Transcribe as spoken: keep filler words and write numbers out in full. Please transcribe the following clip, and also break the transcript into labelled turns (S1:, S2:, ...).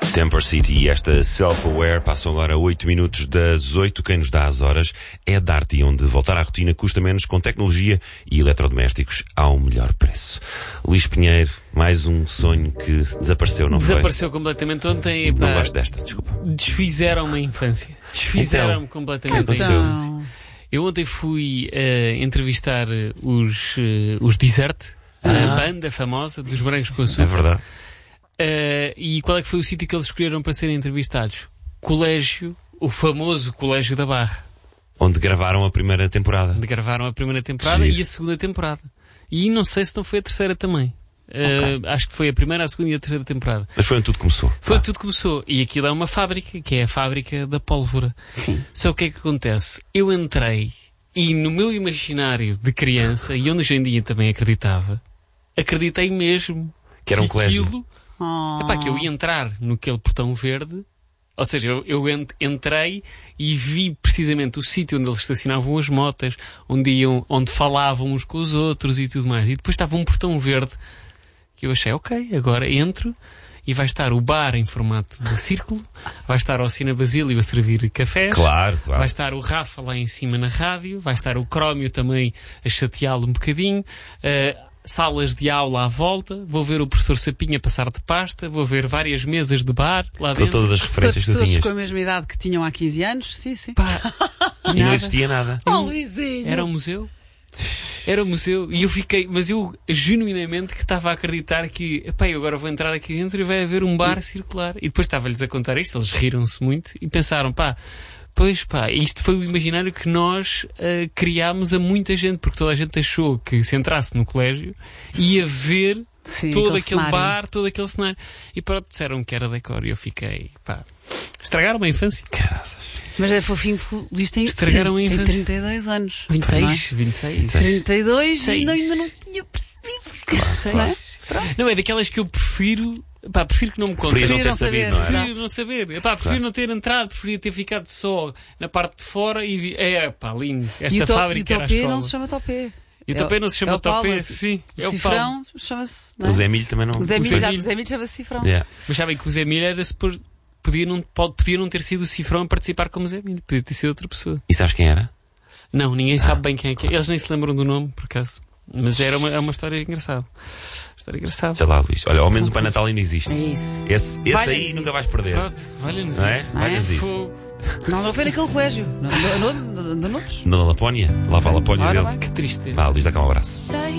S1: Temper City e esta Self-Aware passam agora oito minutos das oito. Quem nos dá as horas é a Darty, onde voltar à rotina custa menos com tecnologia e eletrodomésticos ao melhor preço. Luís Pinheiro, mais um sonho que desapareceu, não foi?
S2: Desapareceu completamente ontem.
S1: Não
S2: pá,
S1: gosto desta, desculpa.
S2: Desfizeram-me a infância. Desfizeram-me
S1: Então,
S2: completamente
S1: que
S2: a
S1: aconteceu?
S2: infância. Eu ontem fui uh, entrevistar os, uh, os Desert,
S1: Ah.
S2: a banda famosa dos Brancos com Açúcar.
S1: É verdade.
S2: Uh, e qual é que foi o sítio que eles escolheram para serem entrevistados? Colégio, o famoso Colégio da Barra.
S1: Onde gravaram a primeira temporada.
S2: Onde gravaram a primeira temporada
S1: Giro.
S2: e a segunda temporada. E não sei se não foi a terceira também. Uh, acho que foi a primeira, a segunda e a terceira temporada.
S1: Mas foi onde tudo começou.
S2: Foi
S1: Ah.
S2: tudo que começou. E aquilo é uma fábrica, que é a fábrica da pólvora.
S3: Sim.
S2: Só o que é que acontece? Eu entrei e no meu imaginário de criança, e onde hoje em dia também acreditava, acreditei mesmo
S1: Que era um colégio.
S2: aquilo,
S3: Oh.
S2: epá, que eu ia entrar naquele portão verde. Ou seja, eu, eu ent- entrei e vi precisamente o sítio onde eles estacionavam as motas, onde iam, onde falavam uns com os outros e tudo mais. E depois estava um portão verde que eu achei, ok, agora entro e vai estar o bar em formato de círculo, vai estar o Cine Basílio a servir cafés,
S1: Claro, claro.
S2: vai estar o Rafa lá em cima na rádio, vai estar o Crómio também a chateá-lo um bocadinho, uh, salas de aula à volta, vou ver o professor Sapinha passar de pasta, vou ver várias mesas de bar lá
S1: Com
S2: dentro.
S1: todas as referências
S3: Todos,
S1: que tu
S3: todos
S1: tinhas.
S3: com a mesma idade que tinham há quinze anos? Sim, sim.
S2: Pá,
S1: E não existia nada.
S3: Oh, Luizinho!
S2: era um museu. Era um museu. E eu fiquei, mas eu genuinamente que estava a acreditar que, epá, eu agora vou entrar aqui dentro e vai haver um bar circular. E depois estava-lhes a contar isto, eles riram-se muito e pensaram, pá, pois pá, isto foi o imaginário que nós uh, criámos a muita gente, porque toda a gente achou que se entrasse no colégio ia ver
S3: Sim,
S2: todo
S3: aquele
S2: aquele
S3: cenário.
S2: bar, todo aquele cenário. E pronto, disseram que era decor e eu fiquei, pá, estragaram a infância.
S1: Caraças.
S3: Mas é fofinho porque o Luís tem,
S2: Estragaram a
S3: tem
S2: infância.
S3: trinta e dois anos.
S2: vinte e
S3: não é?
S2: seis, vinte e seis.
S3: trinta e dois
S2: Seis.
S3: e ainda, ainda não tinha percebido.
S2: Sei.
S3: Não é?
S2: Não, é daquelas que eu prefiro. Pá, prefiro que não me contem.
S1: Preferias não ter
S3: Preferias não
S1: sabido, não é?
S3: saber.
S2: Prefiro não saber. Epá, prefiro não ter entrado, preferia ter ficado só na parte de fora e vi... É, pá, lindo. Esta
S3: E o, to, e o
S2: fábrica era a
S3: Topé
S2: escola.
S3: não se chama Topé.
S2: E o Topé não se chama
S3: é o Paulo,
S2: Topé,
S3: mas
S2: sim.
S3: O
S2: É o Paulo.
S3: Cifrão chama-se. não é?
S1: O Zé Milho também não.
S3: O Zé
S2: o
S3: Milho,
S2: Zé
S3: exato,
S2: Milho.
S3: o Zé Milho chama-se Cifrão.
S1: Yeah.
S2: Mas sabem que o Zé Milho era supor... podia, não, pode, podia não ter sido o Cifrão a participar como Zé Milho. Podia ter sido outra pessoa.
S1: E sabes quem era?
S2: Não, ninguém sabe bem quem é que é. Eles nem se lembram do nome, por acaso. Mas era uma, é uma história engraçada. História engraçada.
S1: Já lá, Luís. Olha, ao menos o Pai Natal ainda existe.
S3: É isso.
S1: Esse, esse
S3: Valha-nos
S1: aí
S3: isso.
S1: nunca vais perder.
S2: Pronto, valha-nos
S1: Não é?
S2: isso.
S1: Valha-nos isso.
S2: Fogo.
S3: Não, não foi naquele colégio. Não, não, não, não, não, noutros.
S1: Na Lapónia? Lá para a Lapónia
S3: Ora
S1: dele.
S3: bem.
S2: Que tristeza.
S1: Vá, Luís, dá cá um abraço.